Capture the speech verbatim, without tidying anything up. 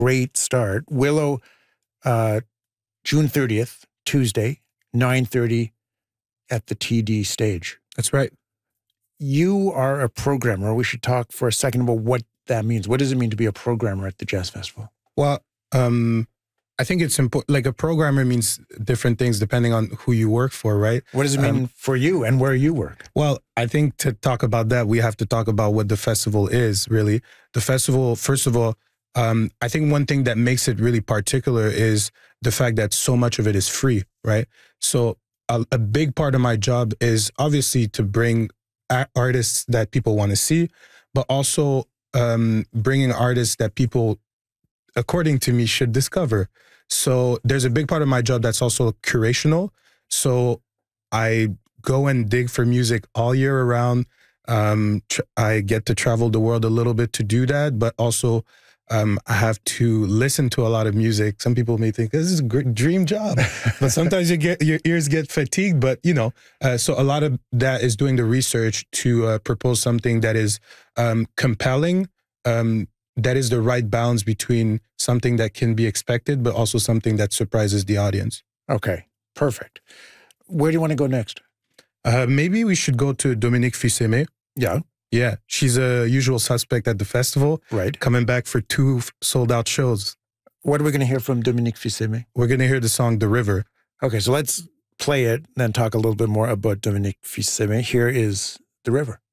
great start. Willow, uh, June thirtieth, Tuesday, nine thirty at the T D stage. That's right. You are a programmer. We should talk for a second about what that means. What does it mean to be a programmer at the Jazz Festival? Well, um, I think it's important. Like a programmer means different things depending on who you work for, right? What does it mean um, for you and where you work? Well, I think to talk about that, we have to talk about what the festival is, really. The festival, first of all, um, I think one thing that makes it really particular is the fact that so much of it is free, right? So a, a big part of my job is obviously to bring artists that people want to see, but also um, bringing artists that people, according to me, should discover. So there's a big part of my job that's also curational. So I go and dig for music all year around. Um, I get to travel the world a little bit to do that, but also um, I have to listen to a lot of music. Some people may think this is a great dream job, but sometimes you get your ears get fatigued. But you know, uh, so a lot of that is doing the research to uh, propose something that is um, compelling. Um, that is the right balance between something that can be expected, but also something that surprises the audience. Okay, perfect. Where do you want to go next? Uh, maybe we should go to Dominique Fils-Aimé. Yeah. Yeah, she's a usual suspect at the festival. Right. Coming back for two sold-out shows. What are we going to hear from Dominique Fils-Aimé? We're going to hear the song The River. Okay, so let's play it, then talk a little bit more about Dominique Fils-Aimé. Here is The River.